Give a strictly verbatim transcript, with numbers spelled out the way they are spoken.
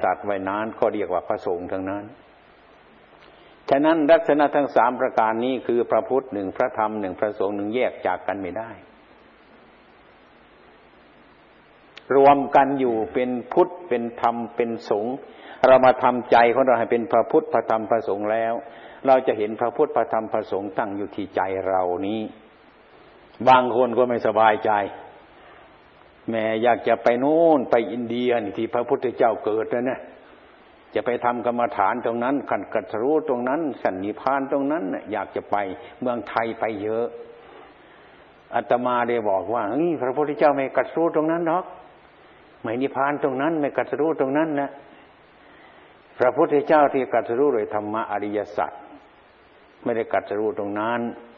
ตรัสไว้นานก็เรียกว่าพระสงฆ์ทั้งนั้นฉะนั้นลักษณะทั้งสามประการนี้คือพระพุทธหนึ่งพระธรรมหนึ่งพระสงฆ์หนึ่งแยกจากกันไม่ได้รวมกันอยู่เป็นพุทธเป็นธรรมเป็นสงฆ์เรามาทำใจของเราให้เป็นพระพุทธพระธรรมพระสงฆ์แล้วเราจะเห็นพระพุทธพระธรรมพระสงฆ์ตั้งอยู่ที่ใจเรานี้บางคนก็ไม่สบายใจแม่อยากจะไปโน่นไปอินเดียนี่ที่พระพุทธเจ้าเกิดนะเนี่ยจะไปทำกรรมฐานตรงนั้นขันกัตรู้ตรงนั้นสันนิพพานตรงนั้นอยากจะไปเมืองไทยไปเยอะอาตมาได้บอกว่านี่พระพุทธเจ้าไม่กัตรู้ตรงนั้นหรอกไม่นิพพานตรงนั้นไม่กัตรู้ตรงนั้นนะพระพุทธเจ้าที่กัตรู้โดยธรรมะอริยสัจไม่ได้กัตรู้ตรงนั้น